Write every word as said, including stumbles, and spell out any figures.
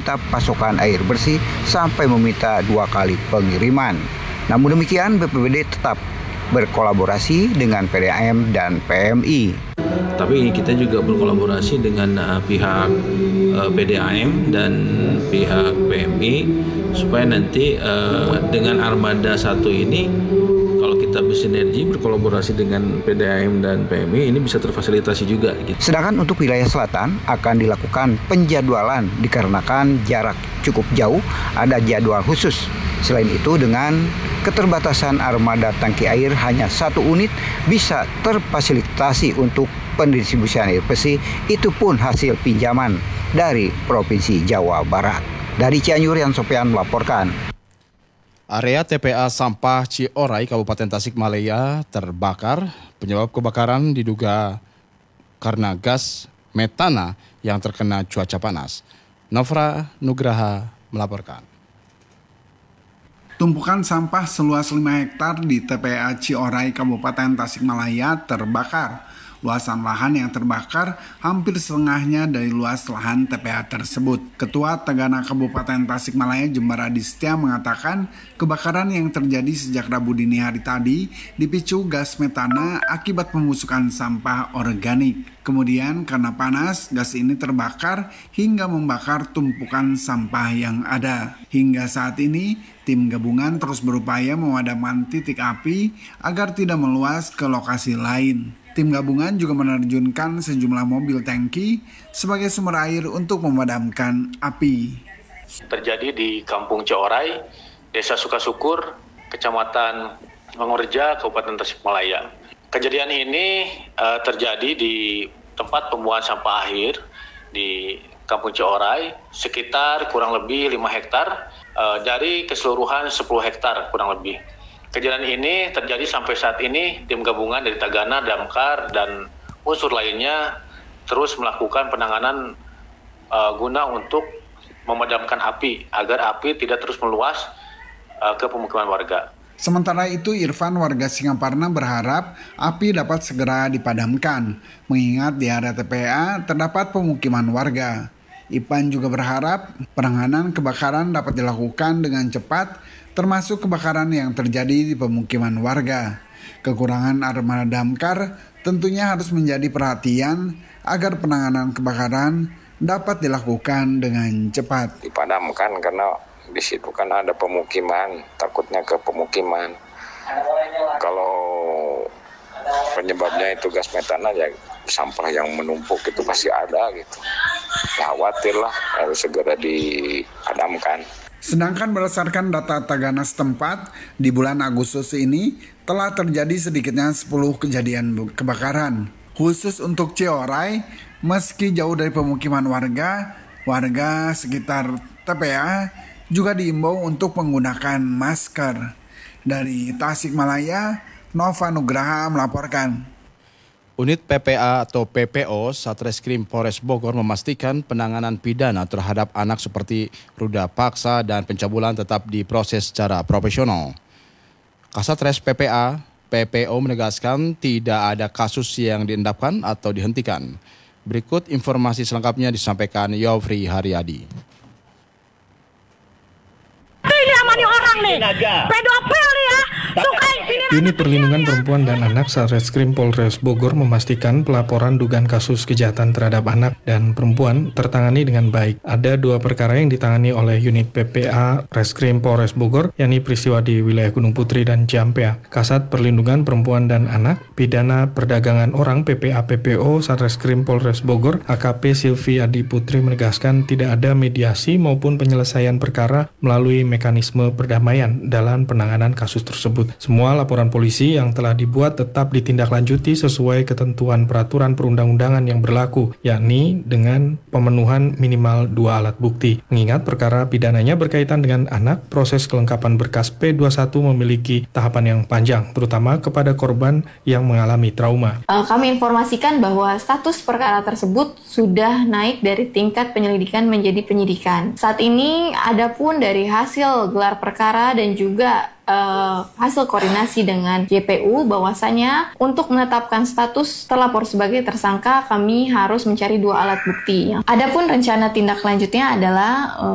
meminta pasokan air bersih sampai meminta dua kali pengiriman. Namun demikian, B P B D tetap berkolaborasi dengan P D A M dan P M I. Tapi kita juga berkolaborasi dengan uh, pihak uh, P D A M dan pihak P M I supaya nanti uh, dengan armada satu ini, kalau kita bersinergi berkolaborasi dengan P D A M dan P M I, ini bisa terfasilitasi juga. Gitu. Sedangkan untuk wilayah selatan akan dilakukan penjadwalan dikarenakan jarak cukup jauh, ada jadwal khusus. Selain itu, dengan keterbatasan armada tangki air hanya satu unit bisa terfasilitasi untuk pendistribusian air bersih, itu pun hasil pinjaman dari Provinsi Jawa Barat. Dari Cianjur, Yan Sofian melaporkan. Area T P A Sampah Ciorai, Kabupaten Tasikmalaya terbakar. Penyebab kebakaran diduga karena gas metana yang terkena cuaca panas. Novra Nugraha melaporkan. Tumpukan sampah seluas lima hektar di T P A Ciorai, Kabupaten Tasikmalaya terbakar. Luasan lahan yang terbakar hampir setengahnya dari luas lahan T P A tersebut. Ketua Tagana Kabupaten Tasikmalaya Jember Adistia mengatakan kebakaran yang terjadi sejak Rabu dini hari tadi dipicu gas metana akibat pembusukan sampah organik. Kemudian karena panas, gas ini terbakar hingga membakar tumpukan sampah yang ada. Hingga saat ini, tim gabungan terus berupaya memadamkan titik api agar tidak meluas ke lokasi lain. Tim gabungan juga menerjunkan sejumlah mobil tangki sebagai sumber air untuk memadamkan api. Terjadi di Kampung Ciorai, Desa Sukasukur, Kecamatan Mangorja, Kabupaten Tasikmalaya. Kejadian ini uh, terjadi di tempat pembuangan sampah akhir di Kampung Ciorai, sekitar kurang lebih lima hektar uh, dari keseluruhan sepuluh hektar kurang lebih. Kejadian ini terjadi sampai saat ini tim gabungan dari Tagana, Damkar, dan unsur lainnya terus melakukan penanganan uh, guna untuk memadamkan api agar api tidak terus meluas uh, ke pemukiman warga. Sementara itu, Irfan warga Singaparna berharap api dapat segera dipadamkan, mengingat di area T P A terdapat pemukiman warga. Ipan juga berharap penanganan kebakaran dapat dilakukan dengan cepat, termasuk kebakaran yang terjadi di pemukiman warga. Kekurangan armada damkar tentunya harus menjadi perhatian agar penanganan kebakaran dapat dilakukan dengan cepat. Dipadamkan karena di situ kan ada pemukiman, takutnya ke pemukiman. Kalau penyebabnya itu gas metana, ya sampah yang menumpuk itu pasti ada gitu. Khawatirlah harus segera dipadamkan. Sedangkan berdasarkan data Tagana setempat, di bulan Agustus ini telah terjadi sedikitnya sepuluh kejadian kebakaran. Khusus untuk Ciorai, meski jauh dari pemukiman warga, warga sekitar T P A juga diimbau untuk menggunakan masker. Dari Tasikmalaya, Nova Nugraha melaporkan. Unit P P A atau P P O Satreskrim Polres Bogor memastikan penanganan pidana terhadap anak seperti ruda paksa dan pencabulan tetap diproses secara profesional. Kasatres P P A, P P O menegaskan tidak ada kasus yang diendapkan atau dihentikan. Berikut informasi selengkapnya disampaikan Yofri Haryadi. Ini namanya orang nih, pedofil nih ya, suka Unit Perlindungan Perempuan dan Anak Satreskrim Polres Bogor memastikan pelaporan dugaan kasus kejahatan terhadap anak dan perempuan tertangani dengan baik. Ada dua perkara yang ditangani oleh unit P P A Reskrim Polres Bogor, yakni peristiwa di wilayah Gunung Putri dan Ciampea. Kasat Perlindungan Perempuan dan Anak, Pidana Perdagangan Orang P P A P P O Satreskrim Polres Bogor, A K P Silvi Adi Putri menegaskan tidak ada mediasi maupun penyelesaian perkara melalui mekanisme perdamaian dalam penanganan kasus tersebut. Semua laporan polisi yang telah dibuat tetap ditindaklanjuti sesuai ketentuan peraturan perundang-undangan yang berlaku, yakni dengan pemenuhan minimal dua alat bukti. Mengingat perkara pidananya berkaitan dengan anak, proses kelengkapan berkas P dua puluh satu memiliki tahapan yang panjang, terutama kepada korban yang mengalami trauma. Kami informasikan bahwa status perkara tersebut sudah naik dari tingkat penyelidikan menjadi penyidikan. Saat ini ada pun dari hasil gelar perkara dan juga Uh, hasil koordinasi dengan J P U bahwasanya untuk menetapkan status terlapor sebagai tersangka kami harus mencari dua alat bukti. Adapun rencana tindak lanjutnya adalah uh,